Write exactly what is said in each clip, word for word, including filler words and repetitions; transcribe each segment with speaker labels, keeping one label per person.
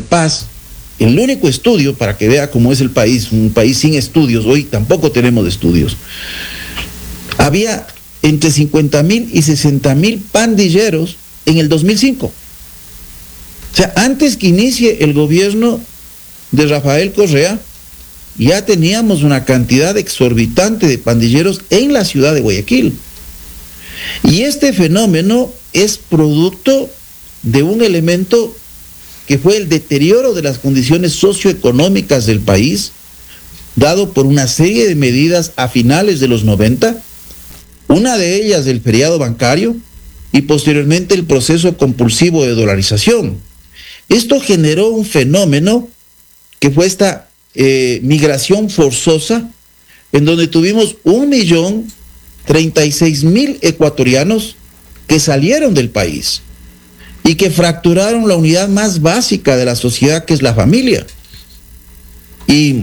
Speaker 1: Paz, el único estudio, para que vea cómo es el país, un país sin estudios, hoy tampoco tenemos estudios, había entre cincuenta mil y sesenta mil pandilleros en el dos mil cinco. O sea, antes que inicie el gobierno de Rafael Correa, ya teníamos una cantidad exorbitante de pandilleros en la ciudad de Guayaquil. Y este fenómeno es producto de un elemento que fue el deterioro de las condiciones socioeconómicas del país, dado por una serie de medidas a finales de los noventa, una de ellas el feriado bancario y posteriormente el proceso compulsivo de dolarización. Esto generó un fenómeno que fue esta eh, migración forzosa, en donde tuvimos un millón treinta y seis mil ecuatorianos que salieron del país y que fracturaron la unidad más básica de la sociedad, que es la familia. Y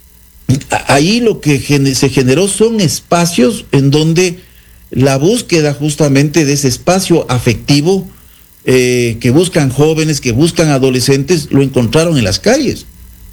Speaker 1: ahí lo que se generó son espacios en donde la búsqueda justamente de ese espacio afectivo eh, que buscan jóvenes, que buscan adolescentes, lo encontraron en las calles.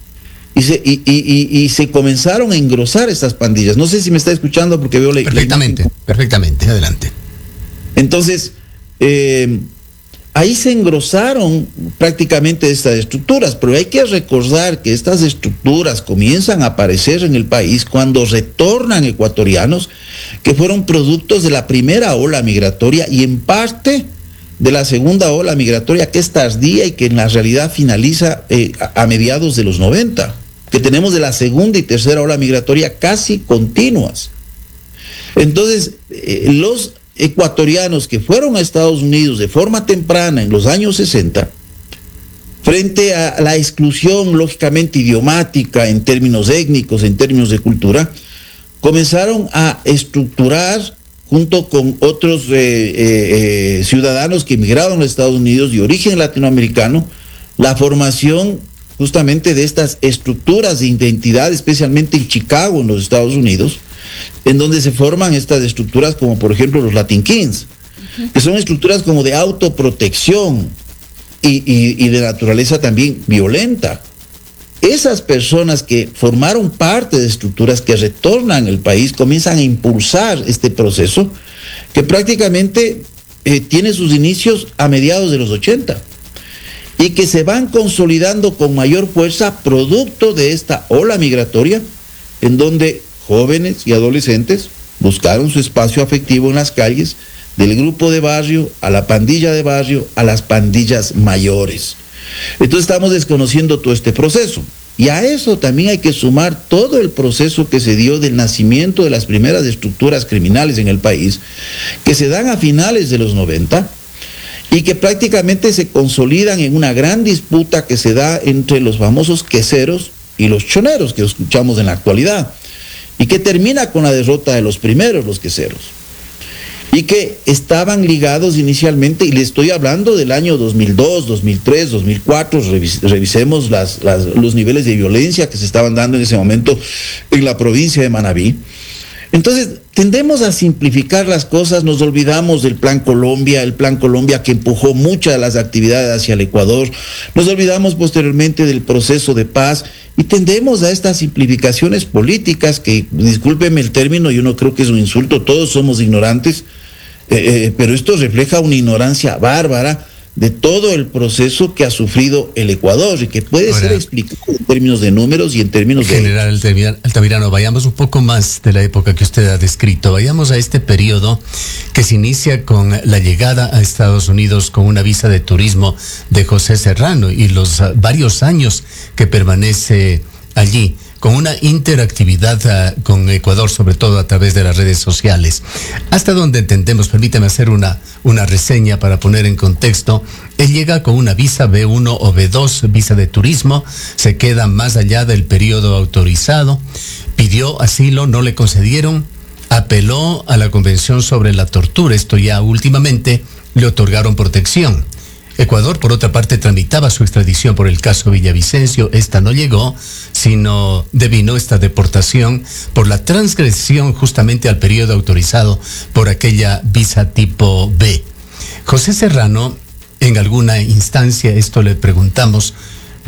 Speaker 1: Y se, y, y, y, y se comenzaron a engrosar estas pandillas. No sé si me está escuchando porque veo la...
Speaker 2: Perfectamente, la perfectamente, adelante.
Speaker 1: Entonces, eh, ahí se engrosaron prácticamente estas estructuras, pero hay que recordar que estas estructuras comienzan a aparecer en el país cuando retornan ecuatorianos que fueron productos de la primera ola migratoria y en parte de la segunda ola migratoria, que es tardía y que en la realidad finaliza eh, a, a mediados de los noventa, que tenemos de la segunda y tercera ola migratoria casi continuas. Entonces, eh, los ecuatorianos que fueron a Estados Unidos de forma temprana en los años sesenta, frente a la exclusión lógicamente idiomática en términos étnicos, en términos de cultura, comenzaron a estructurar junto con otros eh, eh, eh, ciudadanos que emigraron a Estados Unidos de origen latinoamericano, la formación justamente de estas estructuras de identidad, especialmente en Chicago, en los Estados Unidos, en donde se forman estas estructuras como por ejemplo los Latin Kings, uh-huh. que son estructuras como de autoprotección y, y, y de naturaleza también violenta. Esas personas que formaron parte de estructuras que retornan al país comienzan a impulsar este proceso que prácticamente eh, tiene sus inicios a mediados de los ochenta y que se van consolidando con mayor fuerza producto de esta ola migratoria en donde jóvenes y adolescentes buscaron su espacio afectivo en las calles, del grupo de barrio a la pandilla de barrio a las pandillas mayores. Entonces estamos desconociendo todo este proceso. Y a eso también hay que sumar todo el proceso que se dio del nacimiento de las primeras estructuras criminales en el país, que se dan a finales de los noventa y que prácticamente se consolidan en una gran disputa que se da entre los famosos queseros y los choneros que escuchamos en la actualidad, y que termina con la derrota de los primeros, los queseros, y que estaban ligados inicialmente, y le estoy hablando del año dos mil dos, dos mil tres, dos mil cuatro, revis, revisemos las, las, los niveles de violencia que se estaban dando en ese momento en la provincia de Manabí. Entonces, tendemos a simplificar las cosas, nos olvidamos del Plan Colombia, el Plan Colombia que empujó muchas de las actividades hacia el Ecuador, nos olvidamos posteriormente del proceso de paz y tendemos a estas simplificaciones políticas que, discúlpeme el término, yo no creo que es un insulto, todos somos ignorantes, eh, eh, pero esto refleja una ignorancia bárbara de todo el proceso que ha sufrido el Ecuador y que puede Ahora, ser explicado en términos de números y en términos
Speaker 2: General de... General Altamirano, vayamos un poco más de la época que usted ha descrito, vayamos a este periodo que se inicia con la llegada a Estados Unidos con una visa de turismo de José Serrano y los uh, varios años que permanece allí, con una interactividad uh, con Ecuador, sobre todo a través de las redes sociales. Hasta donde entendemos, permítame hacer una, una reseña para poner en contexto, él llega con una visa B uno o B dos, visa de turismo, se queda más allá del periodo autorizado, pidió asilo, no le concedieron, apeló a la Convención sobre la Tortura, esto ya últimamente le otorgaron protección. Ecuador, por otra parte, tramitaba su extradición por el caso Villavicencio. Esta no llegó, sino devino esta deportación por la transgresión justamente al periodo autorizado por aquella visa tipo B. José Serrano, en alguna instancia, esto le preguntamos,